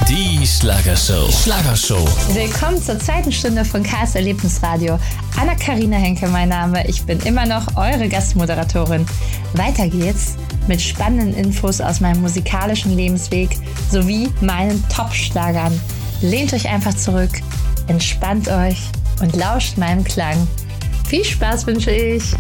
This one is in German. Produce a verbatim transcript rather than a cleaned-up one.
Die Schlagershow. Schlagershow. Willkommen zur zweiten Stunde von Karls Erlebnisradio. Anna-Karina Henke mein Name. Ich bin immer noch eure Gastmoderatorin. Weiter geht's mit spannenden Infos aus meinem musikalischen Lebensweg sowie meinen Top-Schlagern. Lehnt euch einfach zurück, entspannt euch und lauscht meinem Klang. Viel Spaß wünsche ich!